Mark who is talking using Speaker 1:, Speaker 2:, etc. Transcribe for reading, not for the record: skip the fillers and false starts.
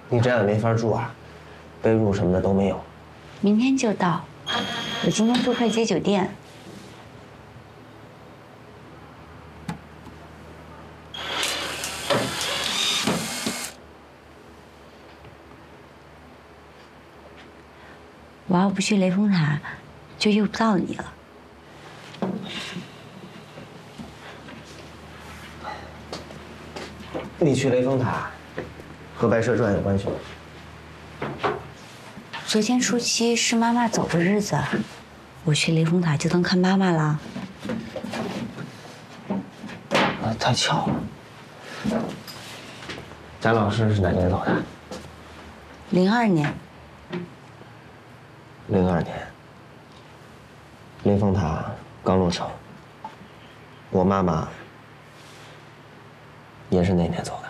Speaker 1: 你这样也没法住啊，被褥什么的都没有。
Speaker 2: 明天就到，我今天住快捷酒店。我要不去雷峰塔，就遇不到你了。
Speaker 1: 你去雷峰塔，和《白蛇传》有关系吗？
Speaker 2: 昨天初七是妈妈走的日子，我去雷峰塔就能看妈妈了。
Speaker 1: 啊，太巧了。贾老师是哪年走的
Speaker 2: 02年。
Speaker 1: 02年。雷峰塔刚落成，我妈妈也是那年走的。